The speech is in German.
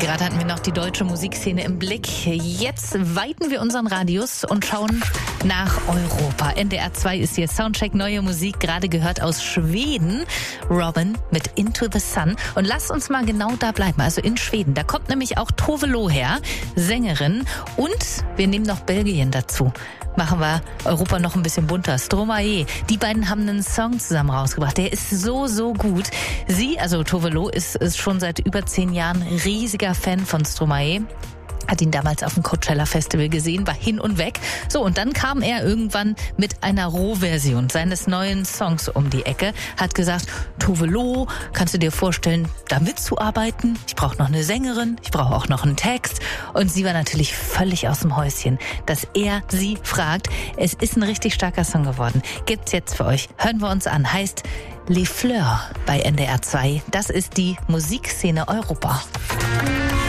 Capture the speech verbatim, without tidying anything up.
Gerade hatten wir noch die deutsche Musikszene im Blick. Jetzt weiten wir unseren Radius und schauen nach Europa. N D R zwei ist hier Soundcheck, neue Musik, gerade gehört aus Schweden. Robin mit Into the Sun. Und lasst uns mal genau da bleiben, also in Schweden. Da kommt nämlich auch Tove Lo her, Sängerin. Und wir nehmen noch Belgien dazu. Machen wir Europa noch ein bisschen bunter. Stromae, die beiden haben einen Song zusammen rausgebracht. Der ist so, so gut. Sie, also Tove Lo, ist, ist schon seit über zehn Jahren riesiger Fan von Stromae. Hat ihn damals auf dem Coachella Festival gesehen, war hin und weg. So, und dann kam er irgendwann mit einer Rohversion seines neuen Songs um die Ecke, hat gesagt, Tove Lo, kannst du dir vorstellen, da mitzuarbeiten? Ich brauche noch eine Sängerin, ich brauche auch noch einen Text. Und sie war natürlich völlig aus dem Häuschen, dass er sie fragt. Es ist ein richtig starker Song geworden. Gibt's jetzt für euch. Hören wir uns an. Heißt Les Fleurs bei N D R zwei. Das ist die Musikszene Europa.